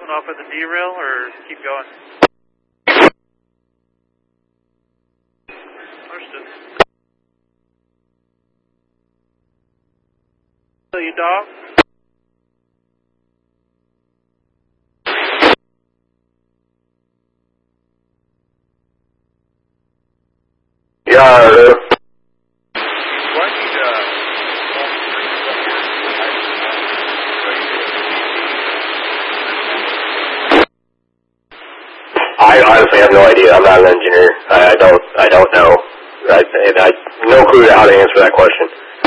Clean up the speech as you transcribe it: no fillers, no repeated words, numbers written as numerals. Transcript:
one off at the derail or keep going? Understood. You dog? Yeah, I honestly have no idea. I'm not an engineer. I don't know. I no clue how to answer that question.